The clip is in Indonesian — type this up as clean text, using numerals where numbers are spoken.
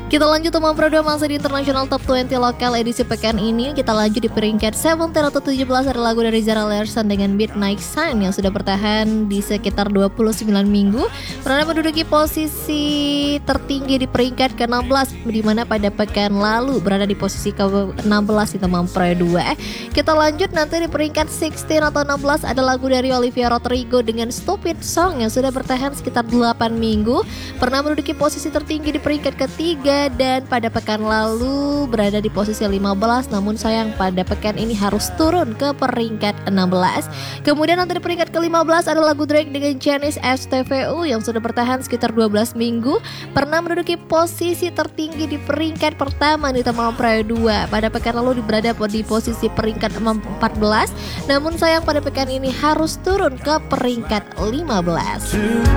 Kita lanjut Tomang Pro 2 masih di International Top 20 Lokal edisi pekan ini. Kita lanjut di peringkat 17 atau 17 ada lagu dari Zara Larsson dengan Midnight Sun yang sudah bertahan di sekitar 29 minggu. Pernah menduduki posisi tertinggi di peringkat ke-16, di mana pada pekan lalu berada di posisi ke-16 di Tomang Pro 2. Kita lanjut nanti di peringkat 16 atau 16 ada lagu dari Olivia Rodrigo dengan Stupid Song yang sudah bertahan sekitar 8 minggu. Pernah menduduki posisi tertinggi di peringkat ketiga dan pada pekan lalu berada di posisi 15, namun sayang pada pekan ini harus turun ke peringkat 16. Kemudian nanti di peringkat ke-15 ada lagu Drake dengan Janis STVU yang sudah bertahan sekitar 12 minggu. Pernah menduduki posisi tertinggi di peringkat pertama di Tomang Pro 2. Pada pekan lalu berada di posisi peringkat 14, namun sayang pada pekan ini harus turun ke peringkat 15.